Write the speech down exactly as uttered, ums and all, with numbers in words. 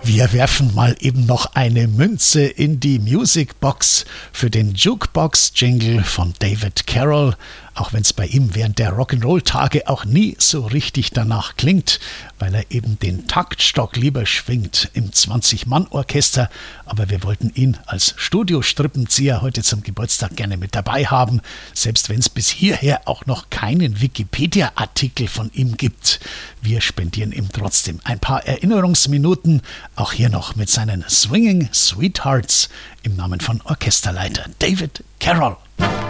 Wir werfen mal eben noch eine Münze in die Musicbox für den Jukebox-Jingle von David Carroll, auch wenn es bei ihm während der Rock'n'Roll-Tage auch nie so richtig danach klingt, weil er eben den Taktstock lieber schwingt im zwanzig-Mann-Orchester. Aber wir wollten ihn als Studiostrippenzieher heute zum Geburtstag gerne mit dabei haben, selbst wenn es bis hierher auch noch keinen Wikipedia-Artikel von ihm gibt. Wir spendieren ihm trotzdem ein paar Erinnerungsminuten, auch hier noch mit seinen Swinging Sweethearts im Namen von Orchesterleiter David Carroll.